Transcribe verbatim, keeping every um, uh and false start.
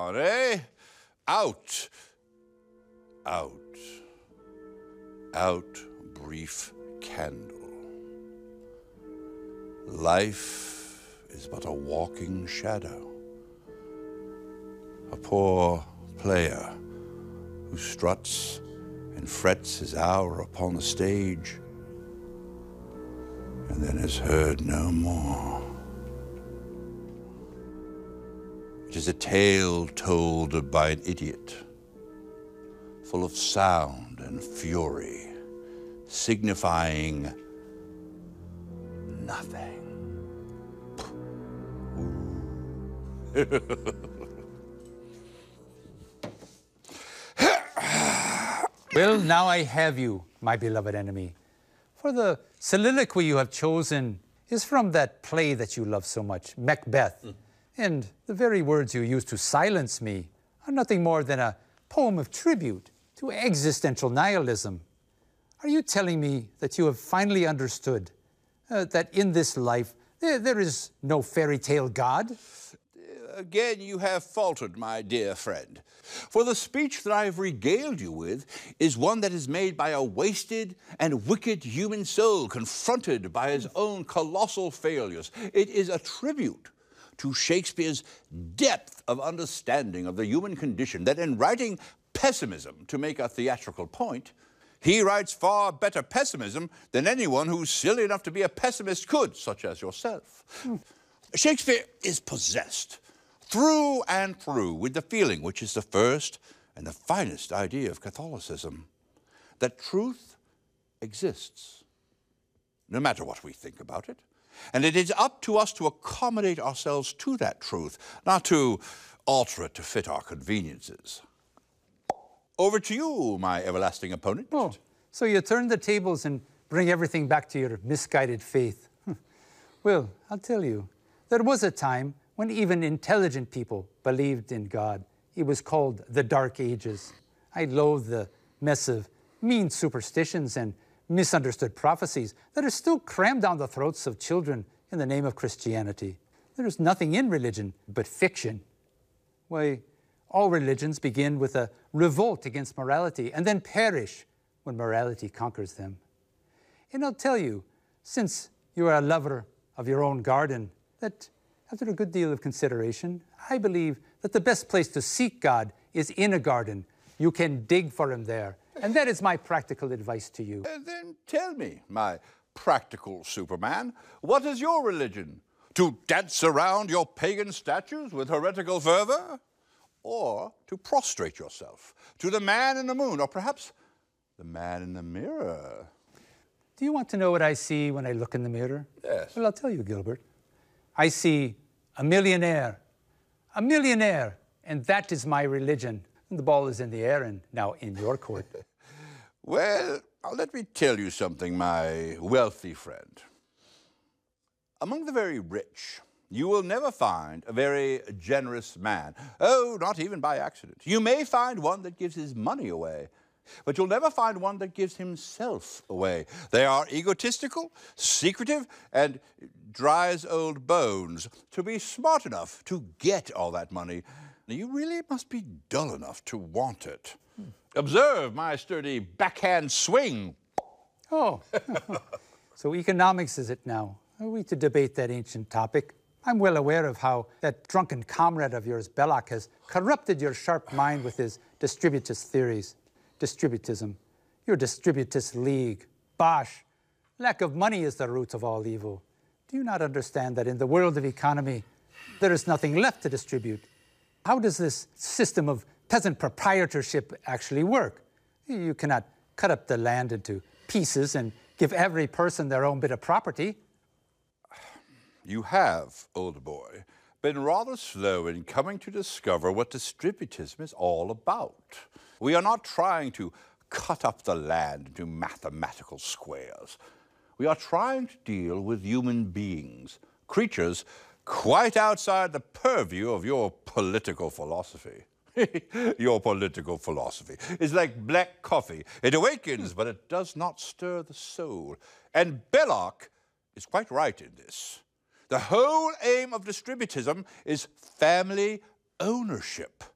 on, eh? Out, out, out, brief candle. Life is but a walking shadow, a poor player who struts and frets his hour upon the stage and then is heard no more. It is a tale told by an idiot, full of sound and fury, signifying nothing. Well, now I have you, my beloved enemy. For the soliloquy you have chosen is from that play that you love so much, Macbeth. Mm. And the very words you use to silence me are nothing more than a poem of tribute to existential nihilism. Are you telling me that you have finally understood uh, that in this life there, there is no fairy tale God? Again, you have faltered, my dear friend. For the speech that I have regaled you with is one that is made by a wasted and wicked human soul confronted by his own colossal failures. It is a tribute to Shakespeare's depth of understanding of the human condition, that in writing pessimism to make a theatrical point, he writes far better pessimism than anyone who's silly enough to be a pessimist could, such as yourself. Hmm. Shakespeare is possessed through and through with the feeling, which is the first and the finest idea of Catholicism, that truth exists, no matter what we think about it. And it is up to us to accommodate ourselves to that truth, not to alter it to fit our conveniences. Over to you, my everlasting opponent. Oh, so you turn the tables and bring everything back to your misguided faith. Well, I'll tell you, there was a time when even intelligent people believed in God. It was called the Dark Ages. I loathe the mess of mean superstitions and misunderstood prophecies that are still crammed down the throats of children in the name of Christianity. There is nothing in religion but fiction. Why, all religions begin with a revolt against morality and then perish when morality conquers them. And I'll tell you, since you are a lover of your own garden, that after a good deal of consideration, I believe that the best place to seek God is in a garden. You can dig for him there. And that is my practical advice to you. Uh, then tell me, my practical Superman, what is your religion? To dance around your pagan statues with heretical fervor? Or to prostrate yourself to the man in the moon, or perhaps the man in the mirror? Do you want to know what I see when I look in the mirror? Yes. Well, I'll tell you, Gilbert. I see a millionaire, a millionaire, and that is my religion. And the ball is in the air and now in your court. Well, let me tell you something, my wealthy friend. Among the very rich, you will never find a very generous man. Oh, not even by accident. You may find one that gives his money away, but you'll never find one that gives himself away. They are egotistical, secretive, and dry as old bones. To be smart enough to get all that money, you really must be dull enough to want it. Hmm. Observe my sturdy backhand swing. Oh, so economics is it now? Are we to debate that ancient topic? I'm well aware of how that drunken comrade of yours, Belloc, has corrupted your sharp mind with his distributist theories. Distributism, your distributist league. Bosh! Lack of money is the root of all evil. Do you not understand that in the world of economy, there is nothing left to distribute? How does this system of peasant proprietorship actually work? You cannot cut up the land into pieces and give every person their own bit of property. You have, old boy, been rather slow in coming to discover what distributism is all about. We are not trying to cut up the land into mathematical squares. We are trying to deal with human beings, creatures quite outside the purview of your political philosophy. Your political philosophy is like black coffee. It awakens, but it does not stir the soul. And Belloc is quite right in this. The whole aim of distributism is family ownership.